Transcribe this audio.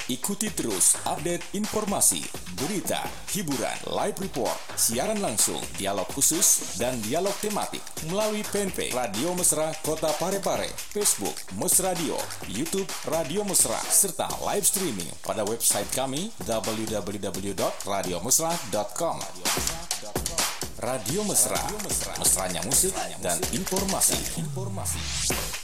Ikuti terus update informasi, berita, hiburan, live report, siaran langsung, dialog khusus, dan dialog tematik melalui fanpage Radio Mesra Kota Parepare, Facebook Mesradio, YouTube Radio Mesra, serta live streaming pada website kami www.radiomesra.com. Radio Mesra, mesranya musik dan informasi.